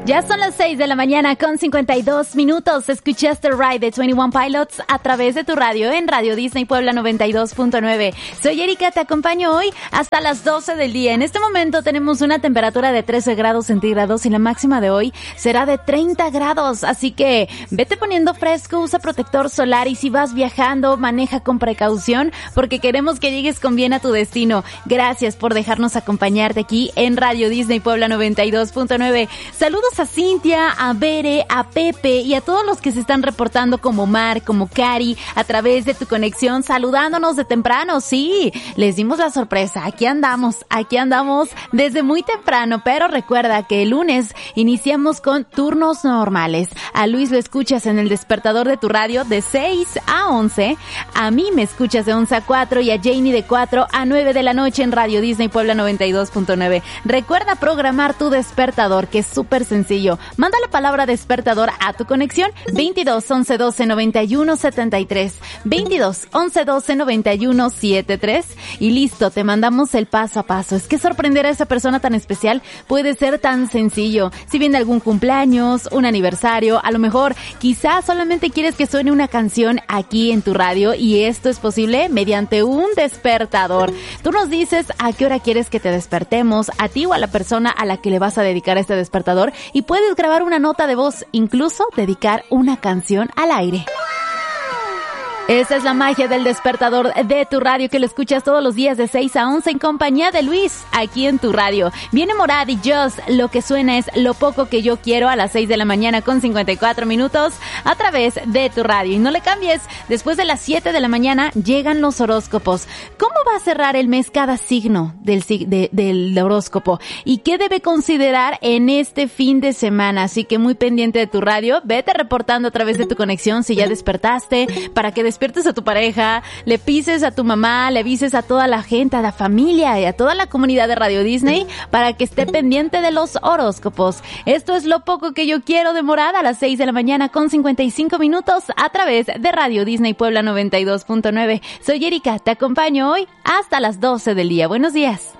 Ya son las 6 de la mañana con 52 minutos. Escuchaste Ride de 21 Pilots a través de tu radio en Radio Disney Puebla 92.9. Soy Erika, te acompaño hoy hasta las 12 del día. En este momento tenemos una temperatura de 13 grados centígrados y la máxima de hoy será de 30 grados. Así que vete poniendo fresco, usa protector solar y si vas viajando, maneja con precaución porque queremos que llegues con bien a tu destino. Gracias por dejarnos acompañarte aquí en Radio Disney Puebla 92.9. Saludos a Cintia, a Bere, a Pepe y a todos los que se están reportando como Mar, como Cari, a través de tu conexión, saludándonos de temprano. Sí, les dimos la sorpresa. Aquí andamos desde muy temprano, pero recuerda que el lunes iniciamos con turnos normales. A Luis lo escuchas en el despertador de tu radio de 6 a 11. A mí me escuchas de 11 a 4 y a Janie de 4 a 9 de la noche en Radio Disney Puebla 92.9. Recuerda programar tu despertador, que es súper sencillo. Manda la palabra despertador a tu conexión 22 11 12 91 73, 22 11 12 91 73 y listo, te mandamos el paso a paso. Es que sorprender a esa persona tan especial puede ser tan sencillo. Si viene algún cumpleaños, un aniversario, a lo mejor quizás solamente quieres que suene una canción aquí en tu radio y esto es posible mediante un despertador. Tú nos dices a qué hora quieres que te despertemos, a ti o a la persona a la que le vas a dedicar este despertador y puedes grabar una nota de voz, incluso dedicar una canción al aire. Esa es la magia del despertador de tu radio, que lo escuchas todos los días de 6 a 11 en compañía de Luis, aquí en tu radio. Viene Morad y Joss, lo que suena es Lo Poco Que Yo Quiero a las 6 de la mañana con 54 minutos a través de tu radio. Y no le cambies, después de las 7 de la mañana llegan los horóscopos. ¿Cómo va a cerrar el mes cada signo del horóscopo? ¿Y qué debe considerar en este fin de semana? Así que muy pendiente de tu radio, vete reportando a través de tu conexión si ya despertaste, para que despiertes a tu pareja, le pises a tu mamá, le avises a toda la gente, a la familia y a toda la comunidad de Radio Disney para que esté pendiente de los horóscopos. Esto es Lo Poco Que Yo Quiero de Morad a las 6 de la mañana con 55 minutos a través de Radio Disney Puebla 92.9. Soy Erika, te acompaño hoy hasta las 12 del día. Buenos días.